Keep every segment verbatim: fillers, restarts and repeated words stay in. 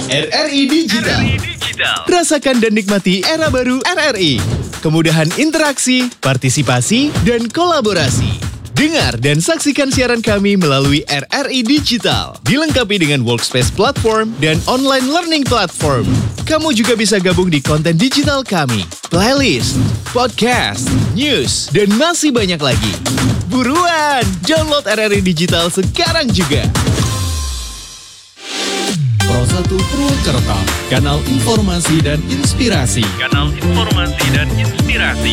R R I Digital. Rasakan dan nikmati era baru R R I. Kemudahan interaksi, partisipasi, dan kolaborasi. Dengar dan saksikan siaran kami melalui R R I Digital. Dilengkapi dengan workspace platform dan online learning platform. Kamu juga bisa gabung di konten digital kami, playlist, podcast, news, dan masih banyak lagi. Buruan, download R R I Digital sekarang juga. Pro satu Purwakarta, kanal informasi dan inspirasi. Kanal informasi dan inspirasi.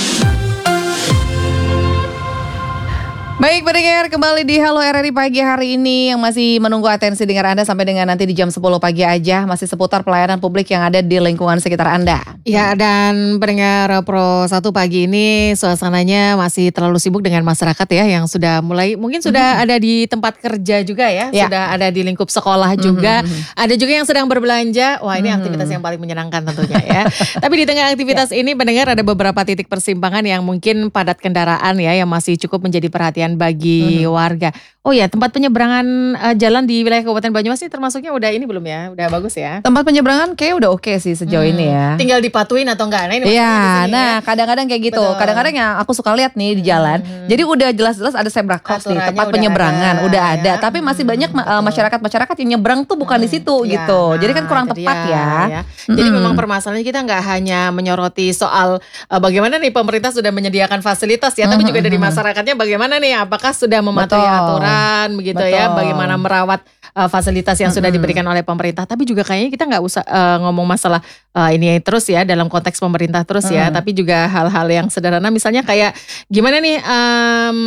Baik pendengar, kembali di Halo R R I pagi hari ini yang masih menunggu atensi dengar Anda sampai dengan nanti di jam sepuluh pagi aja. Masih seputar pelayanan publik yang ada di lingkungan sekitar Anda. Ya, dan pendengar Pro satu pagi ini suasananya masih terlalu sibuk dengan masyarakat ya, yang sudah mulai mungkin sudah mm-hmm. ada di tempat kerja juga ya, ya. Sudah ada di lingkup sekolah juga. Mm-hmm. Ada juga yang sedang berbelanja. Wah, ini mm-hmm. aktivitas yang paling menyenangkan tentunya ya. Tapi di tengah aktivitas ya. ini pendengar ada beberapa titik persimpangan yang mungkin padat kendaraan ya, yang masih cukup menjadi perhatian bagi hmm. warga. Oh ya, tempat penyeberangan uh, jalan di wilayah Kabupaten Banyumas ini termasuknya udah ini belum ya? Udah bagus ya? Tempat penyeberangan kayak udah oke sih sejauh hmm. ini ya. Tinggal dipatuin atau enggak? Nah, ini iya, nah ya. kadang-kadang kayak gitu. Betul. Kadang-kadang yang aku suka lihat nih di jalan. Hmm. Jadi udah jelas-jelas ada zebra cross nih, tempat udah penyeberangan ada, udah ya. ada. Tapi masih hmm. banyak uh, masyarakat-masyarakat yang nyebrang tuh bukan hmm. di situ ya, gitu. Nah, jadi kan kurang tepat dia, ya. ya. Hmm. Jadi memang permasalahannya kita nggak hanya menyoroti soal uh, bagaimana nih pemerintah sudah menyediakan fasilitas ya, hmm. tapi juga dari masyarakatnya bagaimana nih, apakah sudah mematuhi Betul. aturan begitu Betul. ya, bagaimana merawat uh, fasilitas yang sudah mm-hmm. diberikan oleh pemerintah. Tapi juga kayaknya kita nggak usah uh, ngomong masalah uh, ini terus ya dalam konteks pemerintah terus mm-hmm. ya, tapi juga hal-hal yang sederhana misalnya kayak gimana nih um,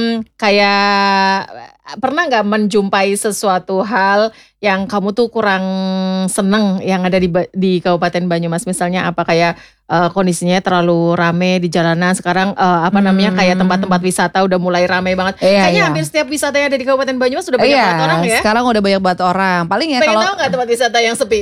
kayak pernah nggak menjumpai sesuatu hal yang kamu tuh kurang seneng yang ada di di Kabupaten Banyumas, misalnya apa kayak uh, kondisinya terlalu rame di jalanan sekarang, uh, apa namanya hmm. kayak tempat-tempat wisata udah mulai rame banget. Iya, Kayaknya iya. hampir setiap wisata yang ada di Kabupaten Banyumas sudah banyak iya, banget orang ya. Sekarang udah banyak banget orang. Paling ya Pengen kalau tahu nggak tempat wisata yang sepi?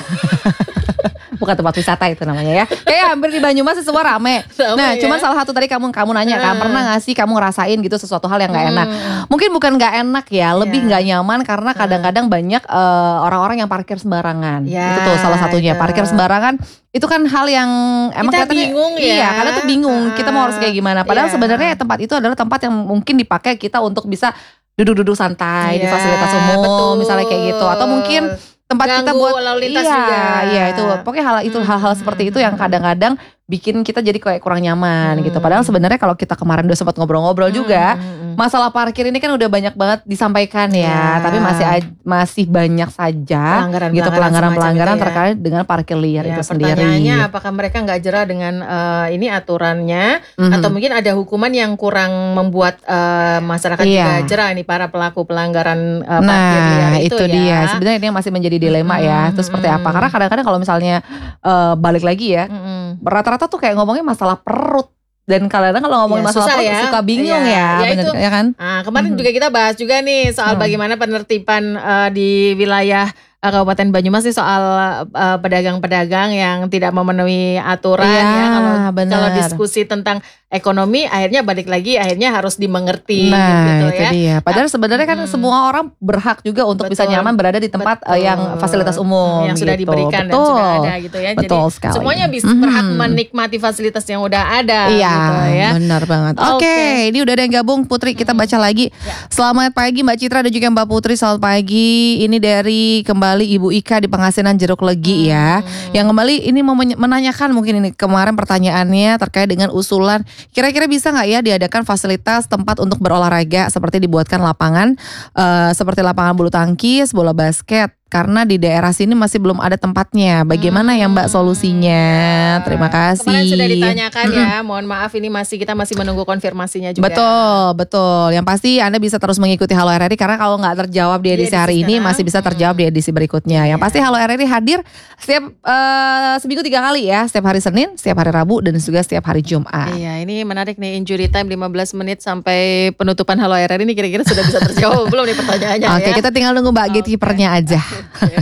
Bukan tempat wisata itu namanya ya. Kayak hampir di Banyumas semua rame. Rame nah, ya? Cuman salah satu tadi kamu kamu nanya kan, hmm. pernah gak sih kamu ngerasain gitu sesuatu hal yang gak enak? Hmm. Mungkin bukan gak enak ya, lebih yeah. gak nyaman karena kadang-kadang banyak uh, orang-orang yang parkir sembarangan. Yeah, itu tuh salah satunya, itu. Parkir sembarangan. Itu kan hal yang emang kita bingung ya. Iya, karena tuh bingung kita mau harus kayak gimana. Padahal yeah. sebenarnya tempat itu adalah tempat yang mungkin dipakai kita untuk bisa duduk-duduk santai yeah, di fasilitas umum, betul. Misalnya kayak gitu. Atau mungkin tempat Ganggu kita buat lalu lintas iya, juga. Iya itu pokoknya hal itu hmm. hal-hal seperti itu yang kadang-kadang bikin kita jadi kayak kurang nyaman hmm. gitu. Padahal sebenarnya kalau kita kemarin udah sempat ngobrol-ngobrol hmm. juga, masalah parkir ini kan udah banyak banget disampaikan ya, ya. Tapi masih masih banyak saja pelanggaran, gitu pelanggaran-pelanggaran ya. terkait dengan parkir liar ya, itu sendiri. Pertanyaannya apakah mereka nggak jerah dengan uh, ini aturannya, mm-hmm. atau mungkin ada hukuman yang kurang membuat uh, masyarakat yeah. juga jerah ini para pelaku pelanggaran uh, parkir nah, liar itu, itu ya. dia. Sebenarnya ini masih menjadi dilema mm-hmm. ya. Terus seperti apa? Karena kadang-kadang kalau misalnya uh, balik lagi ya, mm-hmm. rata-rata tuh kayak ngomongnya masalah perut. Dan kadang-kadang kalau ngomongin ya, masalah perut ya. suka bingung ya, ya, ya, bener, itu, ya kan? Nah, kemarin mm-hmm. juga kita bahas juga nih soal hmm. bagaimana penertiban uh, di wilayah uh, Kabupaten Banyumas sih soal uh, pedagang-pedagang yang tidak memenuhi aturan ya, ya. Kalau kalau bener. diskusi tentang ekonomi akhirnya balik lagi akhirnya harus dimengerti nah, gitu itu ya. Dia. Padahal sebenarnya kan hmm. semua orang berhak juga untuk betul, bisa nyaman berada di tempat betul. yang fasilitas umum yang gitu. sudah diberikan betul. dan sudah ada gitu ya. Betul Jadi sekali. semuanya bisa hmm. berhak menikmati fasilitas yang udah ada iya, gitu ya. Benar banget. Oke, okay. okay. Ini udah ada yang gabung Putri, kita baca lagi. Ya. Selamat pagi Mbak Citra dan juga Mbak Putri. Selamat pagi. Ini dari kembali Ibu Ika di Pangasinan Jeruk Legi hmm. ya. Yang kembali ini mau menanyakan mungkin ini kemarin pertanyaannya terkait dengan usulan kira-kira bisa nggak ya diadakan fasilitas tempat untuk berolahraga seperti dibuatkan lapangan uh, seperti lapangan bulu tangkis, bola basket. Karena di daerah sini masih belum ada tempatnya. Bagaimana hmm. ya Mbak solusinya? Terima kasih. Kemarin sudah ditanyakan hmm. ya. Mohon maaf ini masih kita masih menunggu konfirmasinya juga. Betul, betul. Yang pasti Anda bisa terus mengikuti Halo R R I karena kalau nggak terjawab di edisi, di edisi hari sekarang, ini masih bisa terjawab hmm. di edisi berikutnya. Yang yeah. pasti Halo R R I hadir setiap uh, seminggu tiga kali ya. Setiap hari Senin, setiap hari Rabu dan juga setiap hari Jumat. Iya, ini menarik nih, injury time lima belas menit sampai penutupan Halo R R I ini kira-kira sudah bisa terjawab belum nih pertanyaannya? Oke, okay, ya? Kita tinggal nunggu Mbak okay. gatekeeper-nya aja.